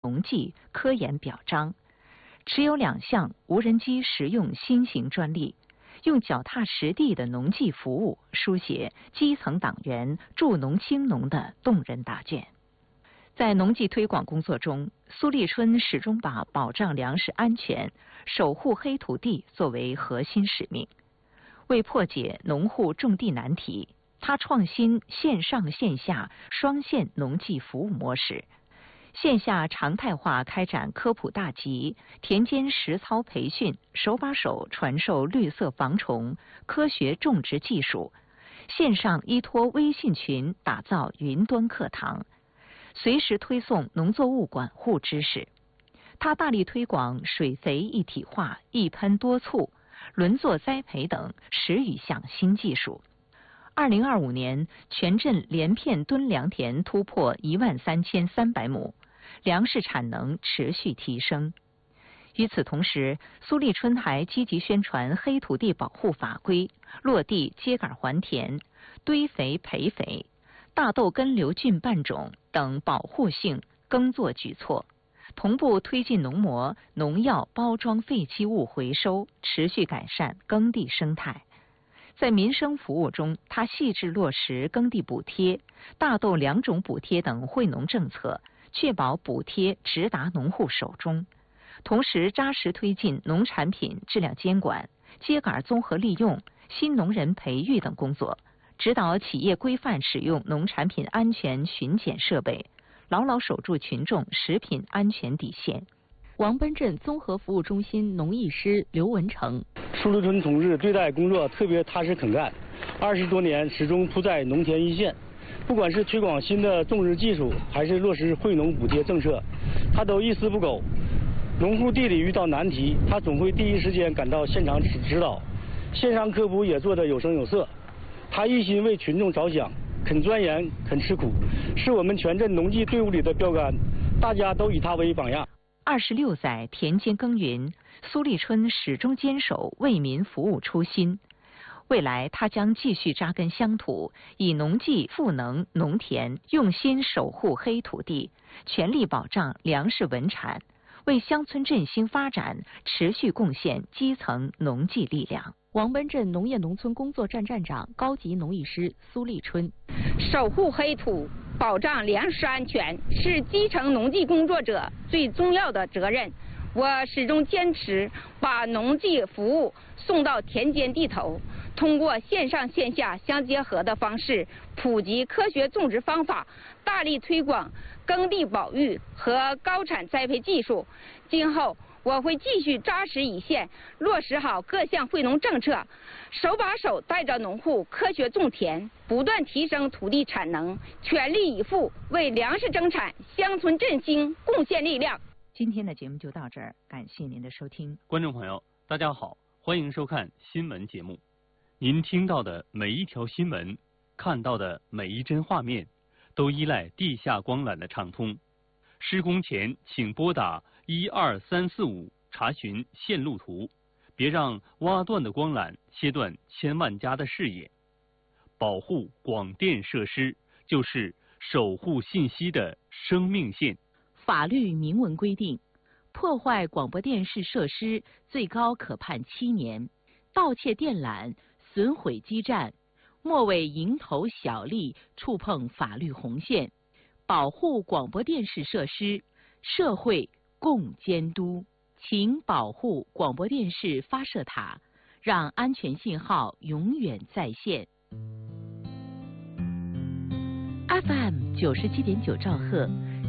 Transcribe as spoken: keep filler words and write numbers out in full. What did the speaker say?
农技科研表彰，持有两项无人机实用新型专利，用脚踏实地的农技服务书写基层党员助农兴农的动人答卷。在农技推广工作中，苏立春始终把保障粮食安全、守护黑土地作为核心使命。为破解农户种地难题，他创新线上线下双线农技服务模式，线下常态化开展科普大集、田间实操培训，手把手传授绿色防虫、科学种植技术；线上依托微信群打造云端课堂，随时推送农作物管护知识。他大力推广水肥一体化、一喷多促、轮作栽培等十余项新技术。二零二五年，全镇连片蹲粮田突破一万三千三百亩，粮食产能持续提升。与此同时，苏立春还积极宣传黑土地保护法规、落地秸秆还田、堆肥培肥、大豆根瘤菌拌种等保护性耕作举措，同步推进农膜、农药包装废弃物回收，持续改善耕地生态。在民生服务中，他细致落实耕地补贴、大豆两种补贴等惠农政策，确保补贴直达农户手中。同时，扎实推进农产品质量监管、秸秆综合利用、新农人培育等工作，指导企业规范使用农产品安全巡检设备，牢牢守住群众食品安全底线。 王奔镇综合服务中心农艺师刘文成： 苏立春同志对待工作特别踏实肯干，二十多年始终扑在农田一线。不管是推广新的种植技术，还是落实惠农补贴政策，他都一丝不苟。农户地里遇到难题，他总会第一时间赶到现场指指导，线上科普也做得有声有色。他一心为群众着想，肯钻研肯吃苦，是我们全镇农技队伍里的标杆，大家都以他为榜样。 二十六载田间耕耘，苏立春始终坚守为民服务初心。未来，他将继续扎根乡土，以农技赋能农田，用心守护黑土地，全力保障粮食稳产，为乡村振兴发展持续贡献基层农技力量。 王奔镇农业农村工作站站长、高级农艺师苏立春： 守护黑土、保障粮食安全是基层农技工作者最重要的责任。我始终坚持把农技服务送到田间地头，通过线上线下相结合的方式，普及科学种植方法，大力推广耕地保育和高产栽培技术。今后我会继续扎实一线，落实好各项惠农政策，手把手带着农户科学种田，不断提升土地产能，全力以赴为粮食增产、乡村振兴贡献力量。 今天的节目就到这儿，感谢您的收听。 观众朋友，大家好，欢迎收看新闻节目。您听到的每一条新闻，看到的每一帧画面，都依赖地下光缆的畅通。施工前请拨打一二三四五查询线路图，别让挖断的光缆切断千万家的视野。保护广电设施就是守护信息的生命线。 法律明文规定，破坏广播电视设施最高可判七年，盗窃电缆、损毁基站，莫为蝇头小利触碰法律红线。保护广播电视设施，社会共监督。请保护广播电视发射塔，让安全信号永远在线。F M 九十七点九兆赫。